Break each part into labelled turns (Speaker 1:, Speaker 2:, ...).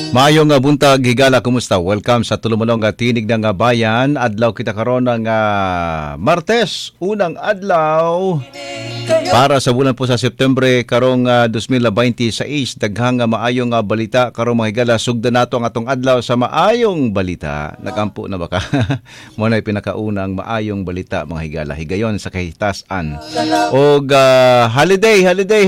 Speaker 1: Maayong buntag higala, kumusta? Welcome sa Tulumalong Tinig ng Bayan. Adlaw kita karon ng Martes, unang adlaw para sa bulan po sa September karong 2026. Daghang maayong balita karong mga higala. Sugdan nato ang atong adlaw sa maayong balita. Nagampo na ba ka? Mo na pinakaunang maayong balita mga higala. Higayon sa kahitasan. Og holiday.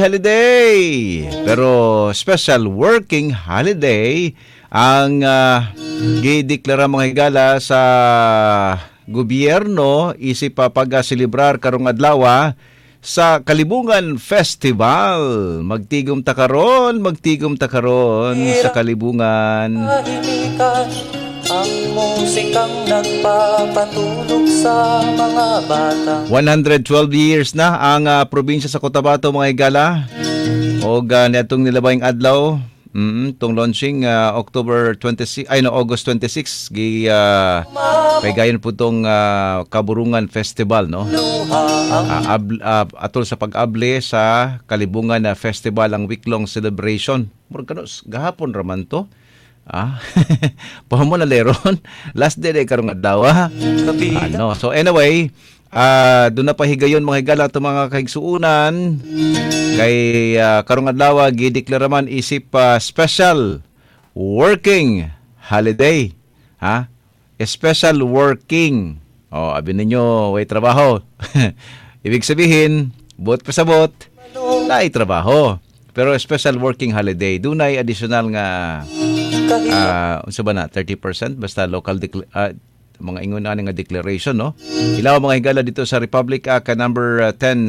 Speaker 1: Pero special working holiday ang gideklara mga higala sa gobyerno isip pag-selebrar karong adlaw sa Kalibungan Festival. Magtigom ta karon sa Kalibungan. Ang musikang nagpapatulog sa mga bata. 112 years na ang probinsya sa Cotabato mga higala. Og niadtong nilabayng adlaw, tong launching August 26 kay gayon po tong Kaburungan Festival, no? Atol sa pag-able sa Kalibungan Festival ang week-long celebration. Murag kanos gahapon raman to. Pahamo na leron. Last day karong adlaw. So anyway, doon na pahigayon mga higala ito mga kahigsuunan kay karong adlaw gideklara man isip special working holiday. Special working. Abi ninyo way trabaho. Ibig sabihin, bot pa sabot, naay trabaho. Pero special working holiday, dunay additional nga unsa ba na 30% basta local mga ingon ani nga declaration, no? Ilaw mga higala dito sa Republic Act number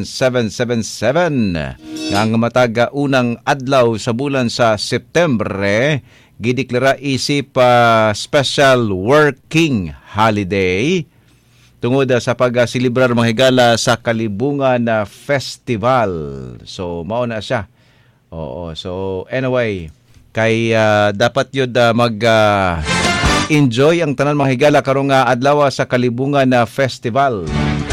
Speaker 1: 10777 nga matag unang adlaw sa bulan sa September gideklara isip special working holiday tungod sa pag-selebrar mga higala sa Kalibungan Festival. So mao na siya. So anyway, kay dapat yun enjoy ang tanan mga higala karong adlaw sa Kalibungan Festival.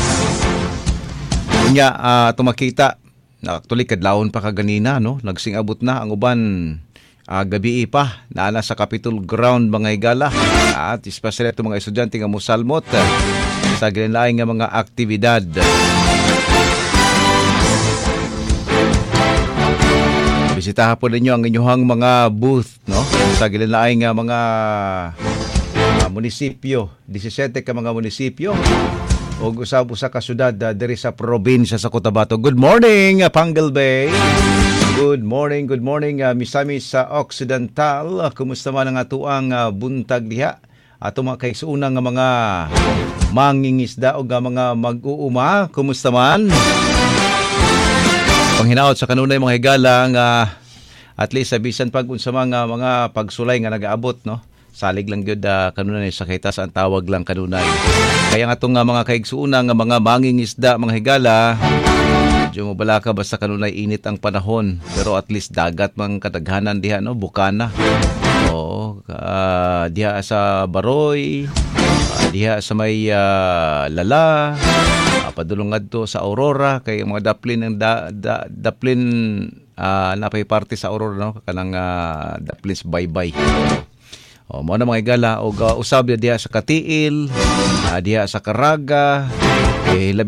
Speaker 1: Unya tumakita actually kadlawon pa kaganina, no? Nagsingabot na ang uban gabi pa naana sa Capitol Ground mga higala at especially itong mga estudyante nga mosalmot sa ginlaing nga mga aktibidad. Bisitahan po ninyo ang inyong mga booth, no? Sa ginlaing nga mga munisipyo, 17 ka mga munisipyo o usab-usa ka syudad diri sa probinsya sa Cotabato. Good morning, Pangal Bay. Good morning, Misamis sa Occidental. Kumusta man ang atuang buntag diha? Ato mga kaigsuunang nga mga mangingisda o mga mag-uuma, kumusta man? Panghinaot sa kanunay mga higala nga at least bisan pag unsa mga pagsulay nga nagaabot, no? Salig lang gyud kanunay sa kaitas ang tawag lang kanunay. Kaya nga itong mga kaigsuunang nga mga mangingisda mga higala, medyo mabalaka basta kanunay init ang panahon, pero at least dagat mang kadaghanan diha, no? Bukana. Diha sa Baroy, diha sa may Lala, padulong adto sa Aurora kay mga daplin daplin napay parte sa Aurora, no? Kanang daplins bye-bye. Mo na mga higala og usab diha sa Katiil, diha sa Caraga, labi